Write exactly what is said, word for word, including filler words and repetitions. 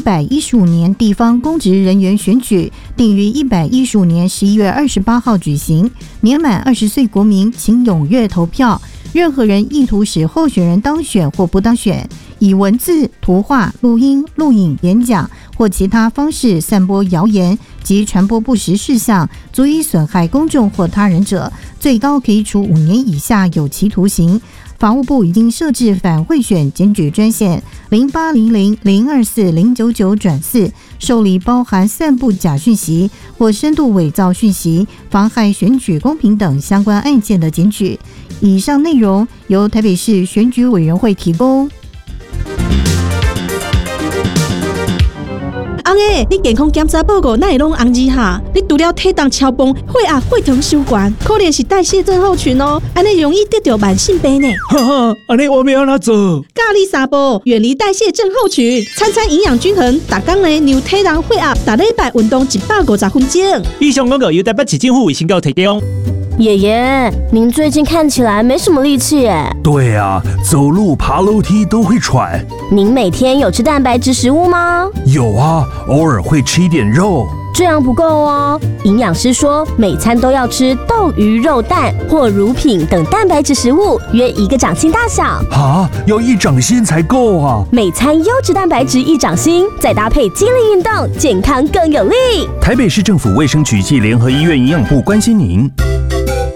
百一十五年地方公职人员选举定于一百一十五年十一月二十八号举行，年满二十岁国民请踊跃投票。任何人意图使候选人当选或不当选，以文字、图画、录音、录影、演讲或其他方式散播谣言及传播不实事项，足以损害公众或他人者，最高可以处五年以下有期徒刑。法务部已经设置反贿选检举专线零八零零零二四零九九转四，受理包含散布假讯息或深度伪造讯息、妨害选举公平等相关案件的检举。以上内容由台北市选举委员会提供。 翁诶，你健康检查报告哪会拢红字哈？你除了体重超磅、血压、血糖收悬，可能是代谢症候群哦，安尼容易得到慢性病呢。 哈哈，安尼我要安怎做？ 咖喱三步，远离代谢症候群，餐餐营养均衡，逐工呢量体重、血压，逐礼拜运动一百五十分钟。 以上广告由台北市政府卫生局提供。 爷爷，您最近看起来没什么力气耶。 对啊，走路爬楼梯都会喘。 您每天有吃蛋白质食物吗？ 有啊，偶尔会吃一点肉。 这样不够哦，营养师说每餐都要吃豆、鱼、肉、蛋或乳品等蛋白质食物，约一个掌心大小。 啊，要一掌心才够啊！ 每餐优质蛋白质一掌心，再搭配肌力运动，健康更有力。 台北市政府卫生局暨联合医院营养部关心您。